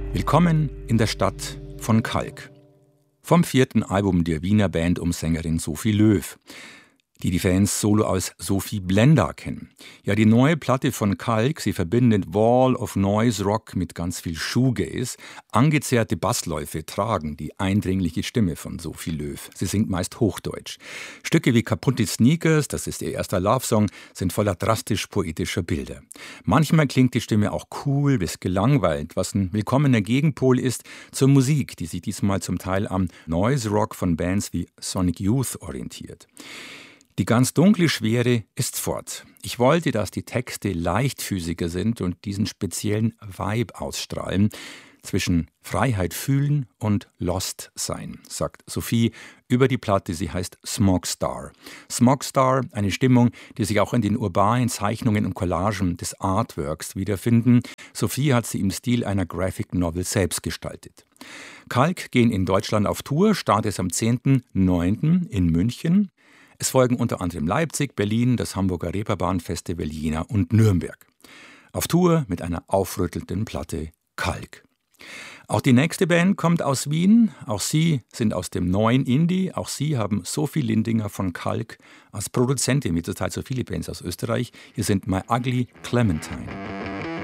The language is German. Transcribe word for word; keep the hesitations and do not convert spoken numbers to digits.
Willkommen in der Stadt von Kalk. Vom vierten Album der Wiener Band um Sängerin Sophie Löw, die die Fans solo als Sophie Blenda kennen. Ja, die neue Platte von Kalk, sie verbindet Wall of Noise Rock mit ganz viel Shoegaze. Angezerrte Bassläufe tragen die eindringliche Stimme von Sophie Löw. Sie singt meist Hochdeutsch. Stücke wie Kaputte Sneakers, das ist ihr erster Love-Song, sind voller drastisch poetischer Bilder. Manchmal klingt die Stimme auch cool bis gelangweilt, was ein willkommener Gegenpol ist zur Musik, die sich diesmal zum Teil am Noise Rock von Bands wie Sonic Youth orientiert. Die ganz dunkle Schwere ist fort. Ich wollte, dass die Texte leichtfüßiger sind und diesen speziellen Vibe ausstrahlen. Zwischen Freiheit fühlen und Lost sein, sagt Sophie über die Platte. Sie heißt Smogstar. Smogstar, eine Stimmung, die sich auch in den urbanen Zeichnungen und Collagen des Artworks wiederfinden. Sophie hat sie im Stil einer Graphic Novel selbst gestaltet. Kalk gehen in Deutschland auf Tour, Start ist am zehnten neunten in München. Es folgen unter anderem Leipzig, Berlin, das Hamburger Reeperbahn-Festival, Jena und Nürnberg. Auf Tour mit einer aufrüttelnden Platte Kalk. Auch die nächste Band kommt aus Wien. Auch sie sind aus dem neuen Indie. Auch sie haben Sophie Lindinger von Kalk als Produzentin, wie zurzeit so viele Bands aus Österreich. Hier sind My Ugly Clementine.